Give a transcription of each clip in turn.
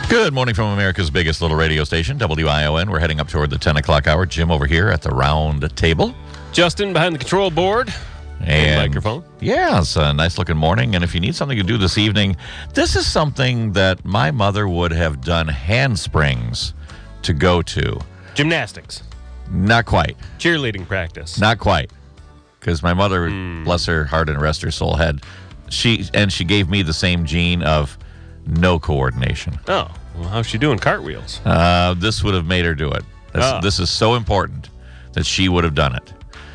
Good morning from America's biggest little radio station, WION. We're heading up toward the 10 o'clock hour. Jim over here at the round table. Justin behind the control board and microphone. Yeah, it's a nice-looking morning. And if you need something to do this evening, this is something that my mother would have done handsprings to go to. Gymnastics. Not quite. Cheerleading practice. Not quite. Because my mother, bless her heart and rest her soul, she gave me the same gene of no coordination. Oh, well, how's she doing cartwheels? This would have made her do it. This is so important that she would have done it.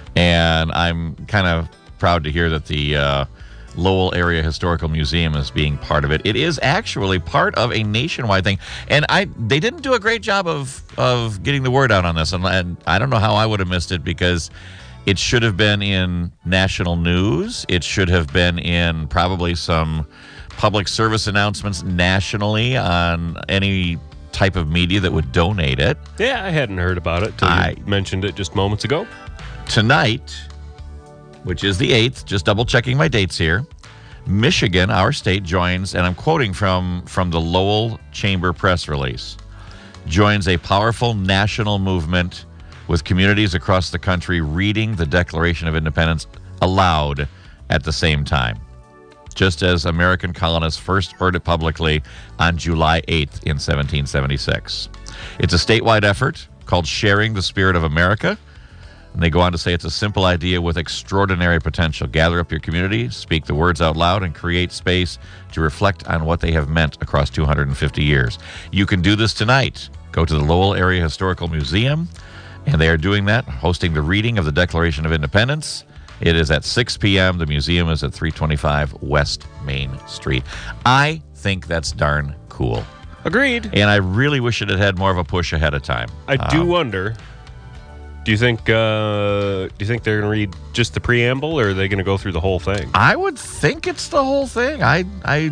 And I'm kind of proud to hear that the Lowell Area Historical Museum is being part of it. It is actually part of a nationwide thing. And they didn't do a great job of getting the word out on this. And I don't know how I would have missed it, because it should have been in national news. It should have been in probably some public service announcements nationally on any type of media that would donate it. Yeah, I hadn't heard about it till you mentioned it just moments ago. Tonight, which is the 8th, just double-checking my dates here, Michigan, our state, joins, and I'm quoting from the Lowell Chamber press release, joins a powerful national movement with communities across the country reading the Declaration of Independence aloud at the same time, just as American colonists first heard it publicly on July 8th in 1776. It's a statewide effort called Sharing the Spirit of America. And they go on to say it's a simple idea with extraordinary potential. Gather up your community, speak the words out loud, and create space to reflect on what they have meant across 250 years. You can do this tonight. Go to the Lowell Area Historical Museum, and they are doing that, hosting the reading of the Declaration of Independence. It is at 6 p.m. The museum is at 325 West Main Street. I think that's darn cool. Agreed. And I really wish it had had more of a push ahead of time. I do wonder, do you think they're going to read just the preamble, or are they going to go through the whole thing? I would think it's the whole thing. I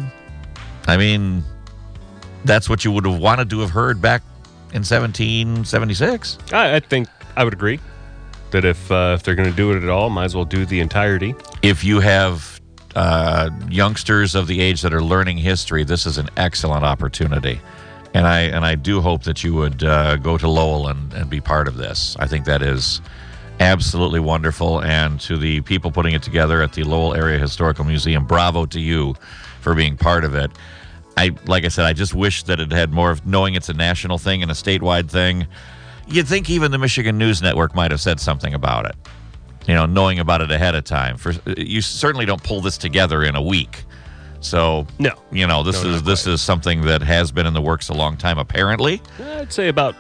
mean, that's what you would have wanted to have heard back in 1776. I think I would agree that if they're going to do it at all, might as well do the entirety. If you have youngsters of the age that are learning history, this is an excellent opportunity. And I do hope that you would go to Lowell and be part of this. I think that is absolutely wonderful. And to the people putting it together at the Lowell Area Historical Museum, bravo to you for being part of it. Like I said, I just wish that it had more of, knowing it's a national thing and a statewide thing. You'd think even the Michigan News Network might have said something about it, knowing about it ahead of time. You certainly don't pull this together in a week. So, no. This is something that has been in the works a long time, apparently. I'd say about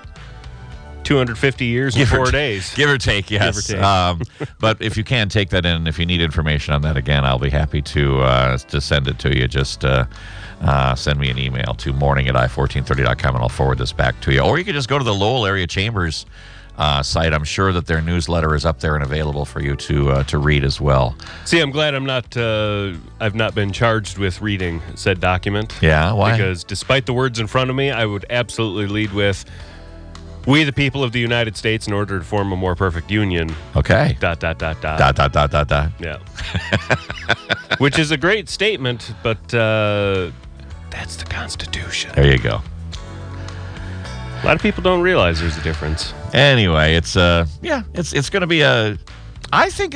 250 years and 4 days. Give or take, yes. Give or take. But if you can take that in, if you need information on that, again, I'll be happy to send it to you. Just send me an email to morning@i1430.com, and I'll forward this back to you. Or you can just go to the Lowell Area Chambers site. I'm sure that their newsletter is up there and available for you to read as well. See, I'm glad I've not been charged with reading said document. Yeah, why? Because despite the words in front of me, I would absolutely lead with, "We the people of the United States, in order to form a more perfect union." Okay. ... Yeah. Which is a great statement, but that's the Constitution. There you go. A lot of people don't realize there's a difference. Anyway, it's going to be I think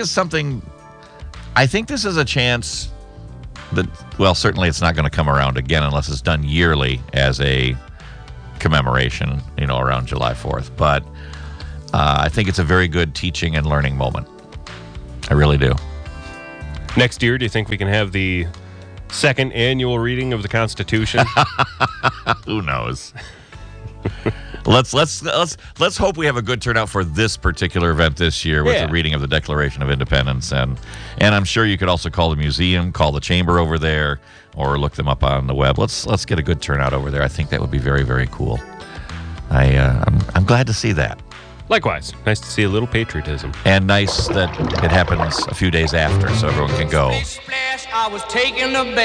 this is a chance that, well, certainly it's not going to come around again unless it's done yearly as a commemoration, around July 4th. But I think it's a very good teaching and learning moment. I really do. Next year, do you think we can have the second annual reading of the Constitution? Who knows? Let's hope we have a good turnout for this particular event this year with the reading of the Declaration of Independence, and I'm sure you could also call the museum, call the chamber over there, or look them up on the web. Let's get a good turnout over there. I think that would be very, very cool. I'm glad to see that. Likewise, nice to see a little patriotism, and nice that it happens a few days after, so everyone can go. I was taking a bath.